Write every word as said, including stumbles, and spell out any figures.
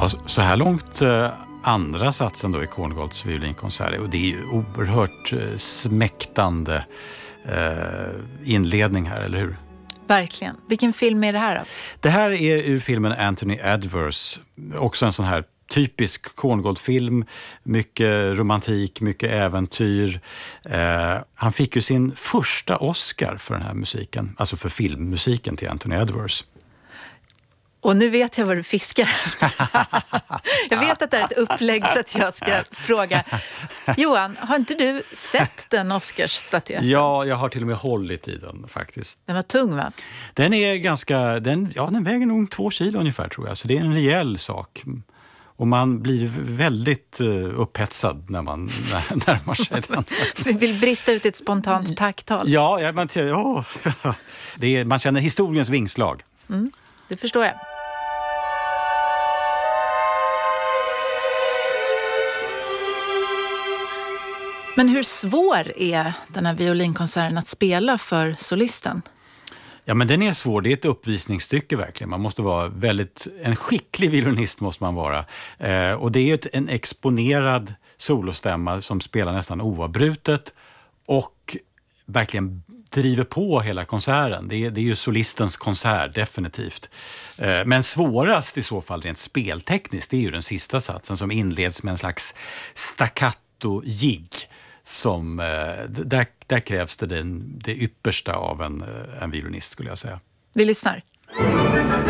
Ja, så här långt eh, andra satsen då i Korngolds violinkonsert, och det är ju oerhört eh, smäktande eh, inledning här, eller hur? Verkligen. Vilken film är det här då? Det här är ur filmen Anthony Adverse, också en sån här typisk Korngold-film, mycket romantik, mycket äventyr. Eh, han fick ju sin första Oscar för den här musiken, alltså för filmmusiken till Anthony Adverse. Och nu vet jag vad du fiskar efter. Jag vet att det är ett upplägg så att jag ska fråga. Johan, har inte du sett den Oscarsstatyetten? Ja, jag har till och med hållit i den faktiskt. Den var tung, va? Den är ganska, den, ja, den väger nog två kilo ungefär, tror jag. Så det är en rejäl sak. Och man blir väldigt uh, upphetsad när man närmar sig den. Vi vill brista ut ett spontant tacktal. Ja, ja, man, ja det är, man känner historiens vingslag. Mm, det förstår jag. Men hur svår är den här violinkonserten att spela för solisten? Ja, men den är svår. Det är ett uppvisningsstycke verkligen. Man måste vara väldigt, en skicklig violinist måste man vara. Eh, och det är ett, en exponerad solostämma som spelar nästan oavbrutet och verkligen driver på hela konserten. Det är, det är ju solistens konsert, definitivt. Eh, men svårast i så fall rent speltekniskt, det är ju den sista satsen som inleds med en slags staccato-jigg. Som, där, där krävs det den, det yppersta av en, en violinist, skulle jag säga. Vi lyssnar.